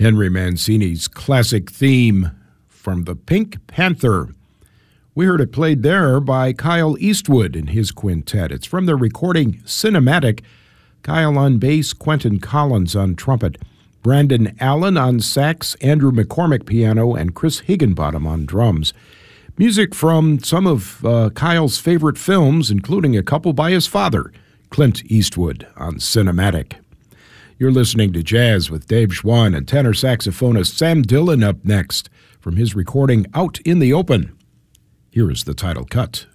Henry Mancini's classic theme from the Pink Panther. We heard it played there by Kyle Eastwood and his quintet. It's from their recording Cinematic. Kyle on bass, Quentin Collins on trumpet, Brandon Allen on sax, Andrew McCormick piano, and Chris Higginbottom on drums. Music from some of Kyle's favorite films, including a couple by his father, Clint Eastwood, on Cinematic. You're listening to Jazz with Dave Schwann and tenor saxophonist Sam Dillon up next from his recording Out in the Open. Here is the title cut.